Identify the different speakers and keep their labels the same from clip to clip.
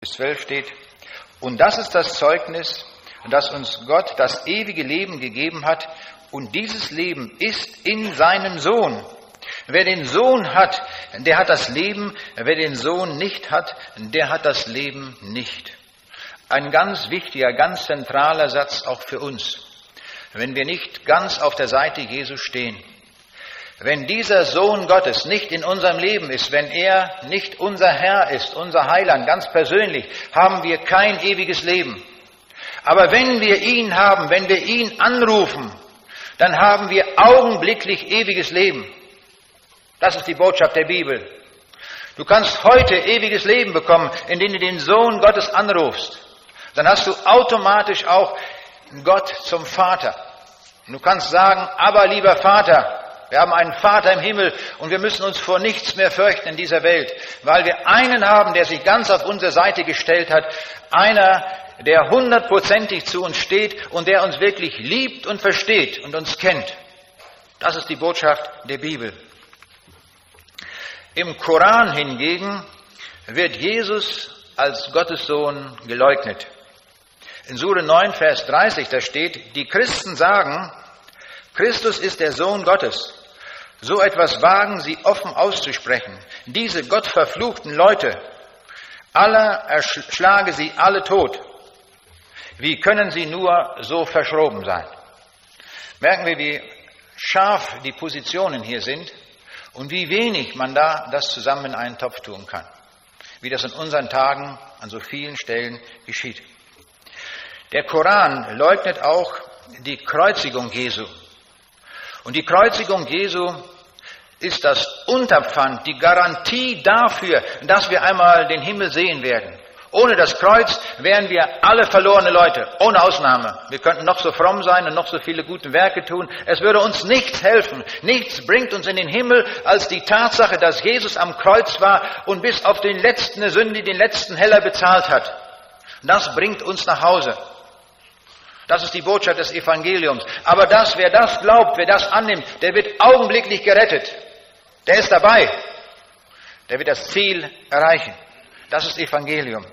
Speaker 1: bis 12 steht: Und das ist das Zeugnis, dass uns Gott das ewige Leben gegeben hat, und dieses Leben ist in seinem Sohn. Wer den Sohn hat, der hat das Leben. Wer den Sohn nicht hat, der hat das Leben nicht. Ein ganz wichtiger, ganz zentraler Satz auch für uns, wenn wir nicht ganz auf der Seite Jesu stehen. Wenn dieser Sohn Gottes nicht in unserem Leben ist, wenn er nicht unser Herr ist, unser Heiland, ganz persönlich, haben wir kein ewiges Leben. Aber wenn wir ihn haben, wenn wir ihn anrufen, dann haben wir augenblicklich ewiges Leben. Das ist die Botschaft der Bibel. Du kannst heute ewiges Leben bekommen, indem du den Sohn Gottes anrufst. Dann hast du automatisch auch Gott zum Vater. Und du kannst sagen: Aber lieber Vater, wir haben einen Vater im Himmel und wir müssen uns vor nichts mehr fürchten in dieser Welt, weil wir einen haben, der sich ganz auf unsere Seite gestellt hat, einer, der 100%ig zu uns steht und der uns wirklich liebt und versteht und uns kennt. Das ist die Botschaft der Bibel. Im Koran hingegen wird Jesus als Gottes Sohn geleugnet. In Sure 9, Vers 30, da steht: Die Christen sagen, Christus ist der Sohn Gottes. So etwas wagen sie offen auszusprechen. Diese gottverfluchten Leute, Allah erschlage sie alle tot. Wie können sie nur so verschroben sein? Merken wir, wie scharf die Positionen hier sind und wie wenig man da das zusammen in einen Topf tun kann. Wie das in unseren Tagen an so vielen Stellen geschieht. Der Koran leugnet auch die Kreuzigung Jesu. Und die Kreuzigung Jesu ist das Unterpfand, die Garantie dafür, dass wir einmal den Himmel sehen werden. Ohne das Kreuz wären wir alle verlorene Leute, ohne Ausnahme. Wir könnten noch so fromm sein und noch so viele gute Werke tun. Es würde uns nichts helfen. Nichts bringt uns in den Himmel als die Tatsache, dass Jesus am Kreuz war und bis auf den letzten Sünde, den letzten Heller bezahlt hat. Das bringt uns nach Hause. Das ist die Botschaft des Evangeliums. Aber wer das glaubt, wer das annimmt, der wird augenblicklich gerettet. Der ist dabei. Der wird das Ziel erreichen. Das ist Evangelium.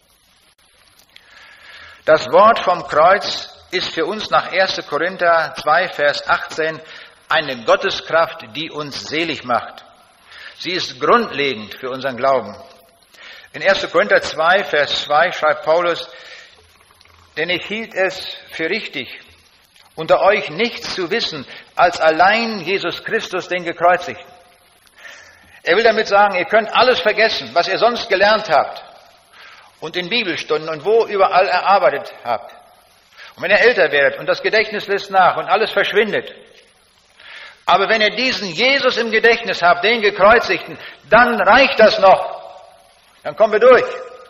Speaker 1: Das Wort vom Kreuz ist für uns nach 1. Korinther 2, Vers 18 eine Gotteskraft, die uns selig macht. Sie ist grundlegend für unseren Glauben. In 1. Korinther 2, Vers 2 schreibt Paulus: Denn ich hielt es für richtig, unter euch nichts zu wissen, als allein Jesus Christus, den Gekreuzigten. Er will damit sagen, ihr könnt alles vergessen, was ihr sonst gelernt habt und in Bibelstunden und wo überall erarbeitet habt. Und wenn ihr älter werdet und das Gedächtnis lässt nach und alles verschwindet. Aber wenn ihr diesen Jesus im Gedächtnis habt, den Gekreuzigten, dann reicht das noch. Dann kommen wir durch.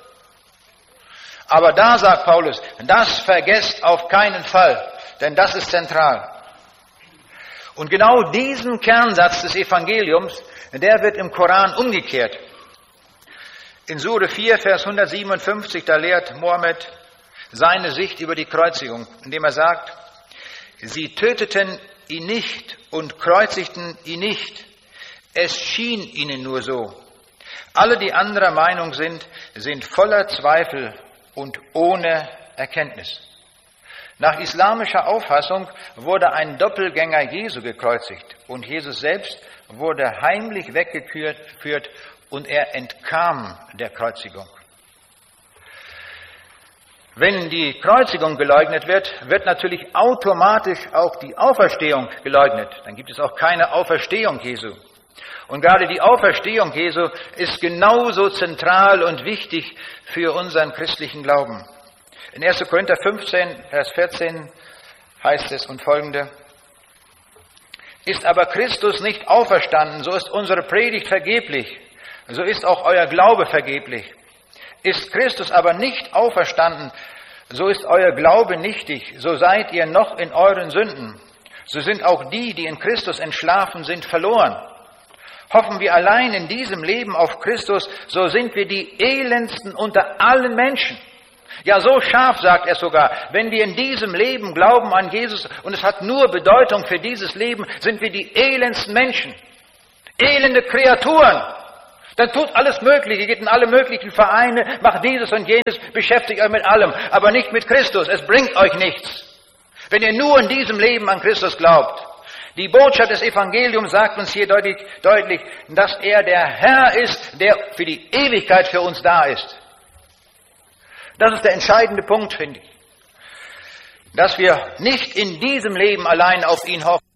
Speaker 1: Aber da sagt Paulus, das vergesst auf keinen Fall, denn das ist zentral. Und genau diesen Kernsatz des Evangeliums, der wird im Koran umgekehrt. In Sure 4, Vers 157, da lehrt Mohammed seine Sicht über die Kreuzigung, indem er sagt: Sie töteten ihn nicht und kreuzigten ihn nicht. Es schien ihnen nur so. Alle, die anderer Meinung sind voller Zweifel und ohne Erkenntnis. Nach islamischer Auffassung wurde ein Doppelgänger Jesu gekreuzigt und Jesus selbst wurde heimlich weggeführt und er entkam der Kreuzigung. Wenn die Kreuzigung geleugnet wird, wird natürlich automatisch auch die Auferstehung geleugnet. Dann gibt es auch keine Auferstehung Jesu. Und gerade die Auferstehung Jesu ist genauso zentral und wichtig für unseren christlichen Glauben. In 1. Korinther 15, Vers 14 heißt es und folgende: Ist aber Christus nicht auferstanden, so ist unsere Predigt vergeblich, so ist auch euer Glaube vergeblich. Ist Christus aber nicht auferstanden, so ist euer Glaube nichtig, so seid ihr noch in euren Sünden. So sind auch die in Christus entschlafen sind, verloren. Hoffen wir allein in diesem Leben auf Christus, so sind wir die elendsten unter allen Menschen. Ja, so scharf sagt er sogar, wenn wir in diesem Leben glauben an Jesus und es hat nur Bedeutung für dieses Leben, sind wir die elendsten Menschen. Elende Kreaturen. Dann tut alles Mögliche, geht in alle möglichen Vereine, macht dieses und jenes, beschäftigt euch mit allem, aber nicht mit Christus. Es bringt euch nichts, wenn ihr nur in diesem Leben an Christus glaubt. Die Botschaft des Evangeliums sagt uns hier deutlich, dass er der Herr ist, der für die Ewigkeit für uns da ist. Das ist der entscheidende Punkt, finde ich. Dass wir nicht in diesem Leben allein auf ihn hoffen.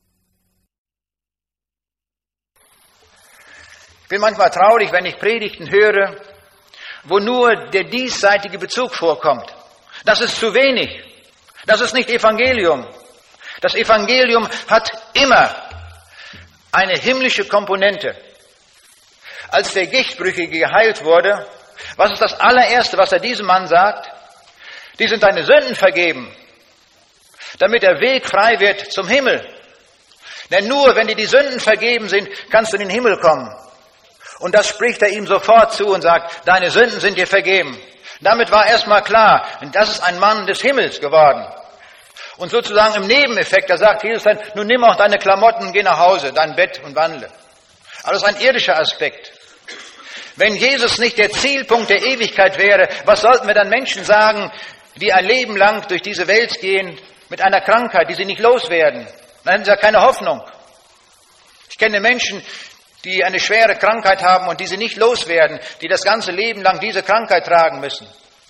Speaker 1: Ich bin manchmal traurig, wenn ich Predigten höre, wo nur der diesseitige Bezug vorkommt. Das ist zu wenig. Das ist nicht Evangelium. Das Evangelium hat immer eine himmlische Komponente. Als der Gichtbrüchige geheilt wurde, was ist das allererste, was er diesem Mann sagt? Die sind deine Sünden vergeben, damit der Weg frei wird zum Himmel. Denn nur wenn dir die Sünden vergeben sind, kannst du in den Himmel kommen. Und das spricht er ihm sofort zu und sagt, deine Sünden sind dir vergeben. Damit war erstmal klar, das ist ein Mann des Himmels geworden. Und sozusagen im Nebeneffekt, da sagt Jesus dann, nun nimm auch deine Klamotten, geh nach Hause, dein Bett und wandle. Aber das ist ein irdischer Aspekt. Wenn Jesus nicht der Zielpunkt der Ewigkeit wäre, was sollten wir dann Menschen sagen, die ein Leben lang durch diese Welt gehen mit einer Krankheit, die sie nicht loswerden? Dann hätten sie ja keine Hoffnung. Ich kenne Menschen, die eine schwere Krankheit haben und die sie nicht loswerden, die das ganze Leben lang diese Krankheit tragen müssen.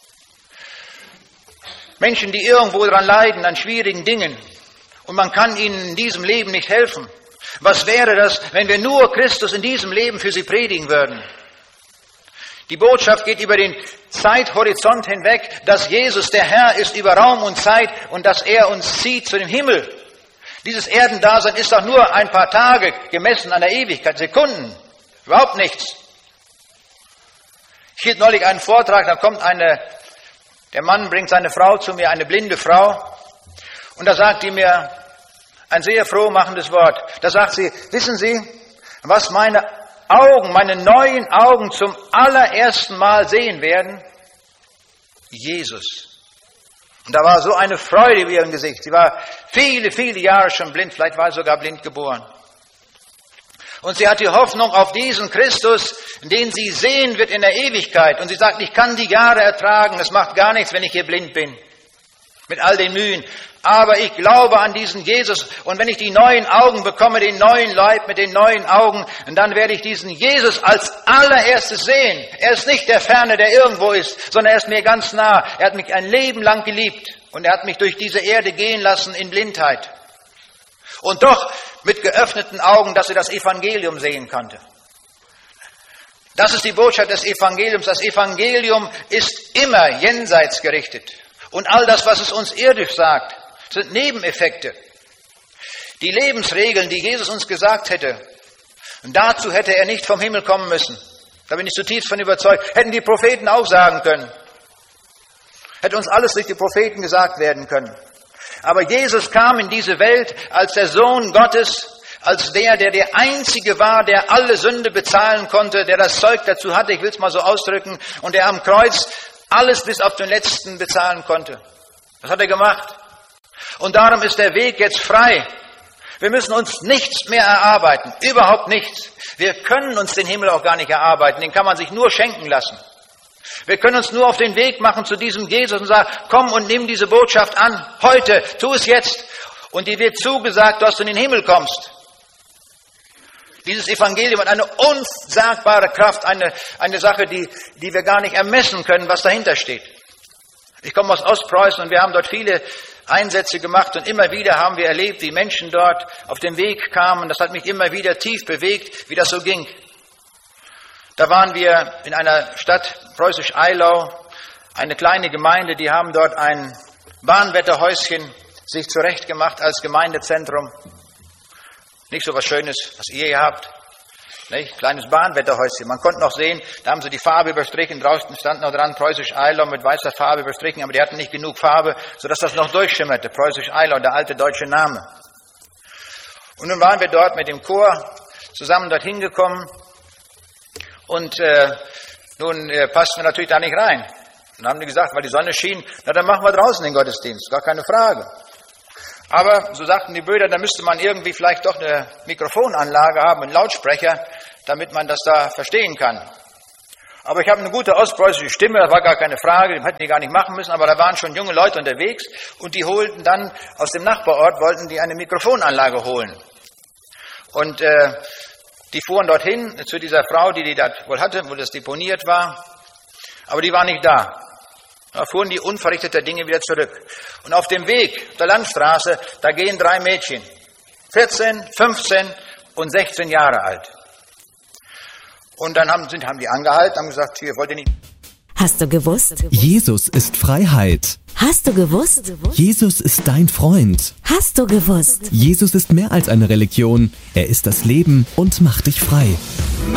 Speaker 1: Menschen, die irgendwo daran leiden, an schwierigen Dingen, und man kann ihnen in diesem Leben nicht helfen. Was wäre das, wenn wir nur Christus in diesem Leben für sie predigen würden? Die Botschaft geht über den Zeithorizont hinweg, dass Jesus der Herr ist über Raum und Zeit und dass er uns zieht zu dem Himmel. Dieses Erdendasein ist doch nur ein paar Tage gemessen an der Ewigkeit, Sekunden, überhaupt nichts. Ich hielt neulich einen Vortrag, da kommt der Mann bringt seine Frau zu mir, eine blinde Frau, und da sagt die mir ein sehr frohmachendes Wort. Da sagt sie, wissen Sie, was meine Augen, meine neuen Augen zum allerersten Mal sehen werden? Jesus. Und da war so eine Freude in ihrem Gesicht. Sie war viele, viele Jahre schon blind, vielleicht war sie sogar blind geboren. Und sie hat die Hoffnung auf diesen Christus, den sie sehen wird in der Ewigkeit. Und sie sagt, ich kann die Jahre ertragen, es macht gar nichts, wenn ich hier blind bin, mit all den Mühen. Aber ich glaube an diesen Jesus. Und wenn ich die neuen Augen bekomme, den neuen Leib mit den neuen Augen, dann werde ich diesen Jesus als allererstes sehen. Er ist nicht der Ferne, der irgendwo ist, sondern er ist mir ganz nah. Er hat mich ein Leben lang geliebt und er hat mich durch diese Erde gehen lassen in Blindheit. Und doch mit geöffneten Augen, dass er das Evangelium sehen konnte. Das ist die Botschaft des Evangeliums. Das Evangelium ist immer jenseits gerichtet. Und all das, was es uns irdisch sagt, sind Nebeneffekte. Die Lebensregeln, die Jesus uns gesagt hätte, und dazu hätte er nicht vom Himmel kommen müssen. Da bin ich zutiefst von überzeugt. Hätten die Propheten auch sagen können. Hätte uns alles durch die Propheten gesagt werden können. Aber Jesus kam in diese Welt als der Sohn Gottes, als der Einzige war, der alle Sünde bezahlen konnte, der das Zeug dazu hatte, ich will es mal so ausdrücken, und der am Kreuz alles bis auf den Letzten bezahlen konnte. Das hat er gemacht. Und darum ist der Weg jetzt frei. Wir müssen uns nichts mehr erarbeiten, überhaupt nichts. Wir können uns den Himmel auch gar nicht erarbeiten, den kann man sich nur schenken lassen. Wir können uns nur auf den Weg machen zu diesem Jesus und sagen, komm und nimm diese Botschaft an, heute, tu es jetzt. Und dir wird zugesagt, dass du in den Himmel kommst. Dieses Evangelium hat eine unsagbare Kraft, eine Sache, die wir gar nicht ermessen können, was dahinter steht. Ich komme aus Ostpreußen und wir haben dort viele Einsätze gemacht und immer wieder haben wir erlebt, wie Menschen dort auf den Weg kamen. Das hat mich immer wieder tief bewegt, wie das so ging. Da waren wir in einer Stadt, Preußisch-Eylau, eine kleine Gemeinde, die haben dort ein Bahnwetterhäuschen sich zurechtgemacht als Gemeindezentrum. Nicht so was Schönes, was ihr hier habt. Nicht? Kleines Bahnwetterhäuschen. Man konnte noch sehen, da haben sie die Farbe überstrichen. Draußen stand noch dran, Preußisch-Eylau mit weißer Farbe überstrichen. Aber die hatten nicht genug Farbe, sodass das noch durchschimmerte. Preußisch-Eylau, der alte deutsche Name. Und nun waren wir dort mit dem Chor zusammen dorthin gekommen. Und nun passten wir natürlich da nicht rein. Dann haben die gesagt, weil die Sonne schien, na dann machen wir draußen den Gottesdienst, gar keine Frage. Aber, so sagten die Brüder, da müsste man irgendwie vielleicht doch eine Mikrofonanlage haben, einen Lautsprecher, damit man das da verstehen kann. Aber ich habe eine gute ostpreußische Stimme, das war gar keine Frage, das hätten die gar nicht machen müssen, aber da waren schon junge Leute unterwegs und die holten dann aus dem Nachbarort, wollten die eine Mikrofonanlage holen. Und die fuhren dorthin zu dieser Frau, die das wohl hatte, wo das deponiert war, aber die war nicht da. Da fuhren die unverrichteter Dinge wieder zurück. Und auf dem Weg der Landstraße, da gehen 3 Mädchen, 14, 15 und 16 Jahre alt. Und dann haben die angehalten, haben gesagt, hier, wollt ihr nicht...
Speaker 2: Hast du gewusst?
Speaker 3: Jesus ist Freiheit.
Speaker 2: Hast du gewusst?
Speaker 3: Jesus ist dein Freund.
Speaker 2: Hast du gewusst?
Speaker 3: Jesus ist mehr als eine Religion. Er ist das Leben und macht dich frei.